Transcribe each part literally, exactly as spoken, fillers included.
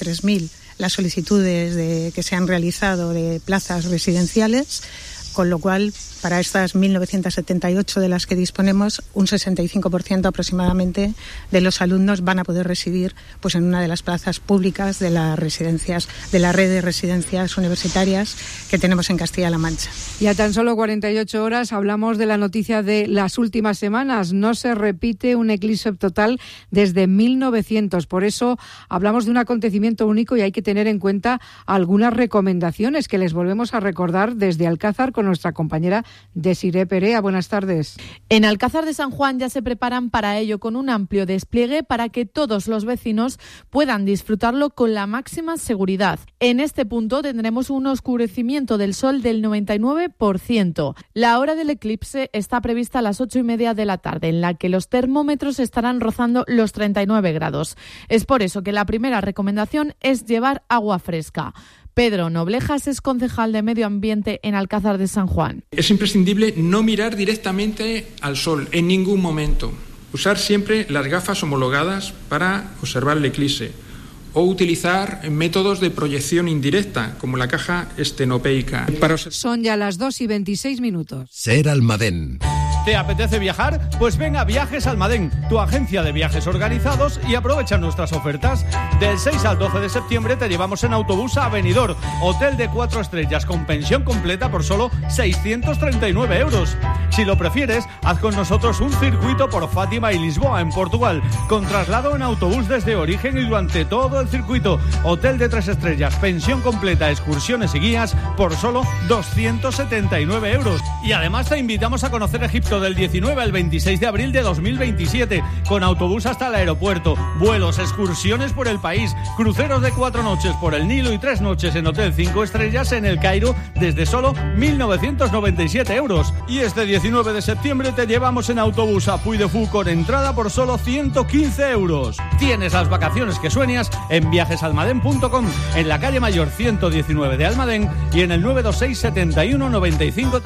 tres mil las solicitudes de, que se han realizado de plazas residenciales, con lo cual, para estas mil novecientos setenta y ocho de las que disponemos, un sesenta y cinco por ciento aproximadamente de los alumnos van a poder residir pues, en una de las plazas públicas de las residencias, de la red de residencias universitarias que tenemos en Castilla-La Mancha. Y a tan solo cuarenta y ocho horas hablamos de la noticia de las últimas semanas. No se repite un eclipse total desde mil novecientos. Por eso hablamos de un acontecimiento único y hay que tener en cuenta algunas recomendaciones que les volvemos a recordar desde Alcázar con nuestra compañera Desiré Perea. Buenas tardes. En Alcázar de San Juan ya se preparan para ello con un amplio despliegue para que todos los vecinos puedan disfrutarlo con la máxima seguridad. En este punto tendremos un oscurecimiento del sol del noventa y nueve por ciento. La hora del eclipse está prevista a las ocho y media de la tarde, en la que los termómetros estarán rozando los treinta y nueve grados. Es por eso que la primera recomendación es llevar agua fresca. Pedro Noblejas es concejal de Medio Ambiente en Alcázar de San Juan. Es imprescindible no mirar directamente al sol en ningún momento. Usar siempre las gafas homologadas para observar el eclipse o utilizar métodos de proyección indirecta, como la caja estenopeica. Para... Son ya las dos y veintiséis minutos. Ser Almadén. ¿Te apetece viajar? Pues venga a Viajes Almadén, tu agencia de viajes organizados, y aprovecha nuestras ofertas. Del seis al doce de septiembre te llevamos en autobús a Benidorm, hotel de cuatro estrellas con pensión completa por solo seiscientos treinta y nueve euros. Si lo prefieres, haz con nosotros un circuito por Fátima y Lisboa en Portugal, con traslado en autobús desde origen y durante todo el circuito. Hotel de tres estrellas, pensión completa, excursiones y guías por solo doscientos setenta y nueve euros. Y además te invitamos a conocer Egipto del diecinueve al veintiséis de abril de dos mil veintisiete, con autobús hasta el aeropuerto, vuelos, excursiones por el país, cruceros de cuatro noches por el Nilo y tres noches en hotel cinco estrellas en el Cairo desde solo mil novecientos noventa y siete euros. Y este diecinueve de septiembre te llevamos en autobús a Puy de Fou con entrada por solo ciento quince euros. Tienes las vacaciones que sueñas en viajes almadén punto com, en la calle Mayor ciento diecinueve de Almadén y en el nueve dos seis setenta y uno noventa y cinco.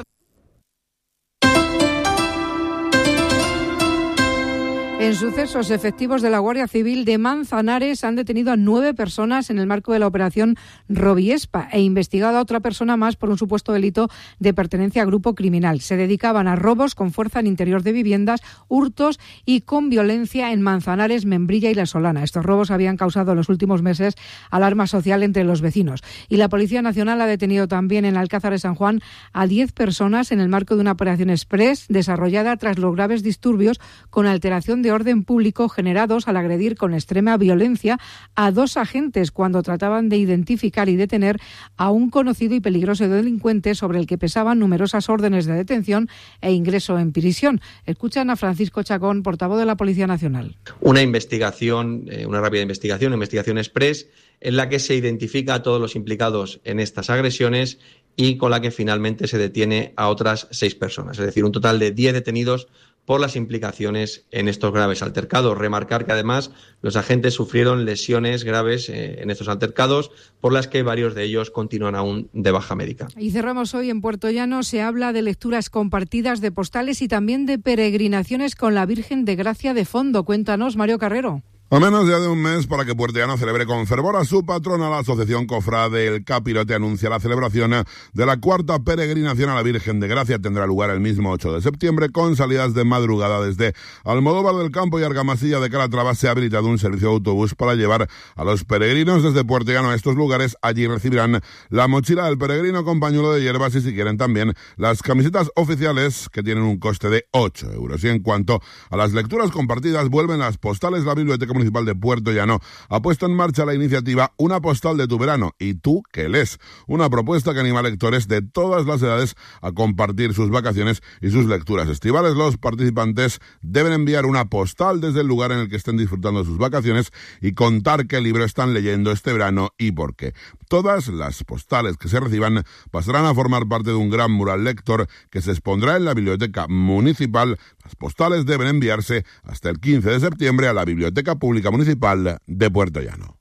En sucesos, efectivos de la Guardia Civil de Manzanares han detenido a nueve personas en el marco de la operación Roviespa e investigado a otra persona más por un supuesto delito de pertenencia a grupo criminal. Se dedicaban a robos con fuerza en interior de viviendas, hurtos y con violencia en Manzanares, Membrilla y La Solana. Estos robos habían causado en los últimos meses alarma social entre los vecinos. Y la Policía Nacional ha detenido también en Alcázar de San Juan a diez personas en el marco de una operación express desarrollada tras los graves disturbios con alteración de orden público generados al agredir con extrema violencia a dos agentes cuando trataban de identificar y detener a un conocido y peligroso delincuente sobre el que pesaban numerosas órdenes de detención e ingreso en prisión. Escuchan a Francisco Chacón, portavoz de la Policía Nacional. Una investigación, eh, una rápida investigación, una investigación express, en la que se identifica a todos los implicados en estas agresiones y con la que finalmente se detiene a otras seis personas, es decir, un total de diez detenidos por las implicaciones en estos graves altercados. Remarcar que además los agentes sufrieron lesiones graves eh, en estos altercados, por las que varios de ellos continúan aún de baja médica. Y cerramos hoy en Puerto Llano. Se habla de lecturas compartidas, de postales y también de peregrinaciones con la Virgen de Gracia de fondo. Cuéntanos, Mario Carrero. A menos ya de un mes para que Puerto Llano celebre con fervor a su patrona, la Asociación Cofrade El Capirote anuncia la celebración de la cuarta peregrinación a la Virgen de Gracia. Tendrá lugar el mismo ocho de septiembre con salidas de madrugada desde Almodóvar del Campo y Argamasilla de Calatrava. Se ha habilitado un servicio de autobús para llevar a los peregrinos desde Puerto Llano a estos lugares. Allí recibirán la mochila del peregrino con pañuelo de hierbas y, si quieren, también las camisetas oficiales, que tienen un coste de ocho euros. Y en cuanto a las lecturas compartidas, vuelven las postales. La Biblioteca Municipal de Puerto Llano ha puesto en marcha la iniciativa Una postal de tu verano. ¿Y tú qué lees? Una propuesta que anima a lectores de todas las edades a compartir sus vacaciones y sus lecturas estivales. Los participantes deben enviar una postal desde el lugar en el que estén disfrutando de sus vacaciones y contar qué libro están leyendo este verano y por qué. Todas las postales que se reciban pasarán a formar parte de un gran mural lector que se expondrá en la Biblioteca Municipal. Las postales deben enviarse hasta el quince de septiembre a la Biblioteca Pública Municipal de Puerto Llano.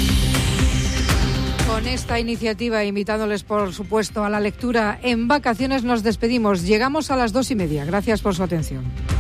Con esta iniciativa, invitándoles por supuesto a la lectura en vacaciones, nos despedimos. Llegamos a las dos y media. Gracias por su atención.